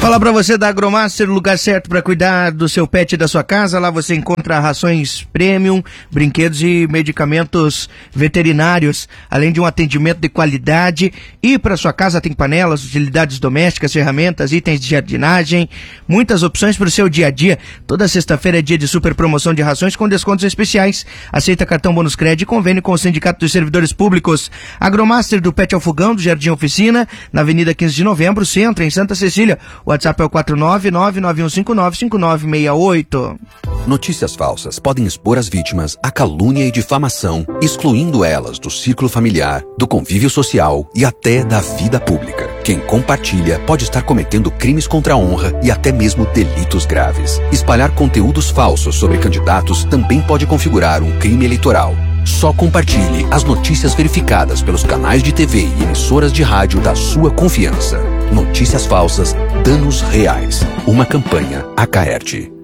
falar para você da Agromaster, lugar certo para cuidar do seu pet e da sua casa. Lá você encontra rações premium, brinquedos e medicamentos veterinários, além de um atendimento de qualidade. E para sua casa tem panelas, utilidades domésticas, ferramentas, itens de jardinagem, muitas opções para o seu dia a dia. Toda sexta-feira é dia de super promoção de rações com descontos especiais. Aceita cartão bônus crédito e convênio com o Sindicato dos Servidores Públicos. Agromaster do Pet ao Fogão, do Jardim Oficina, na Avenida 15 de Novembro, Centro, em Santa Cecília. O WhatsApp é o 49991595968. Notícias falsas podem expor as vítimas à calúnia e difamação, excluindo elas do círculo familiar, do convívio social e até da vida pública. Quem compartilha pode estar cometendo crimes contra a honra e até mesmo delitos graves. Espalhar conteúdos falsos sobre candidatos também pode configurar um crime eleitoral. Só compartilhe as notícias verificadas pelos canais de TV e emissoras de rádio da sua confiança. Notícias falsas, danos reais. Uma campanha Acaerte.